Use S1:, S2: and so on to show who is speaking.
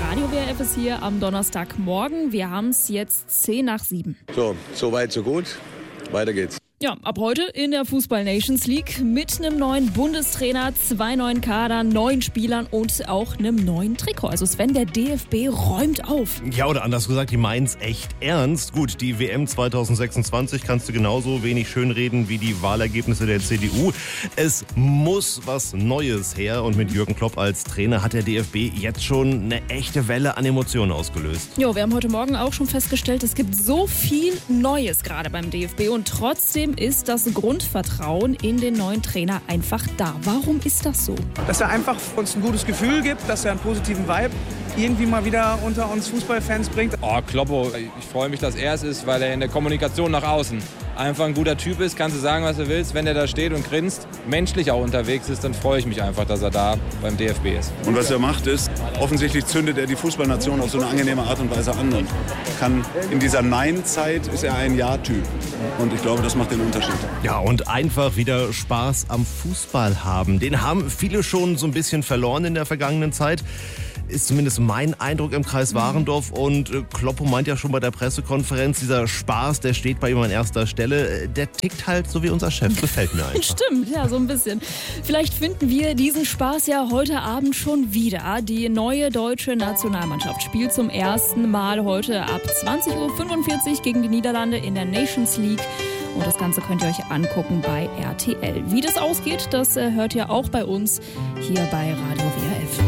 S1: Radio WRF ist hier am Donnerstagmorgen. Wir haben es jetzt 6:10.
S2: So weit, so gut. Weiter geht's.
S1: Ja, ab heute in der Fußball-Nations League mit einem neuen Bundestrainer, 2 neuen Kadern, 9 Spielern und auch einem neuen Trikot. Also Sven, der DFB räumt auf.
S3: Ja, oder anders gesagt, die meinen's echt ernst. Gut, die WM 2026 kannst du genauso wenig schönreden wie die Wahlergebnisse der CDU. Es muss was Neues her und mit Jürgen Klopp als Trainer hat der DFB jetzt schon eine echte Welle an Emotionen ausgelöst.
S1: Jo, wir haben heute Morgen auch schon festgestellt, es gibt so viel Neues gerade beim DFB und trotzdem ist das Grundvertrauen in den neuen Trainer einfach da. Warum ist das so?
S4: Dass er einfach uns ein gutes Gefühl gibt, dass er einen positiven Vibe irgendwie mal wieder unter uns Fußballfans bringt.
S5: Kloppo, ich freue mich, dass er es ist, weil er in der Kommunikation nach außen einfach ein guter Typ ist. Kannst du sagen, was du willst, wenn er da steht und grinst, menschlich auch unterwegs ist, dann freue ich mich einfach, dass er da beim DFB ist.
S2: Und was er macht ist, offensichtlich zündet er die Fußballnation auf so eine angenehme Art und Weise an. Und kann in dieser Nein-Zeit ist er ein Ja-Typ. Und ich glaube, das macht den Unterschied.
S3: Ja, und einfach wieder Spaß am Fußball haben. Den haben viele schon so ein bisschen verloren in der vergangenen Zeit. Ist zumindest mein Eindruck im Kreis Warendorf. Und Kloppo meint ja schon bei der Pressekonferenz, dieser Spaß, der steht bei ihm an erster Stelle. Der tickt halt so wie unser Chef. Gefällt mir einfach.
S1: Stimmt, ja, so ein bisschen. Vielleicht finden wir diesen Spaß ja heute Abend schon wieder. Die neue deutsche Nationalmannschaft spielt zum ersten Mal heute ab 20:45 Uhr gegen die Niederlande in der Nations League. Und das Ganze könnt ihr euch angucken bei RTL. Wie das ausgeht, das hört ihr auch bei uns hier bei Radio WRF.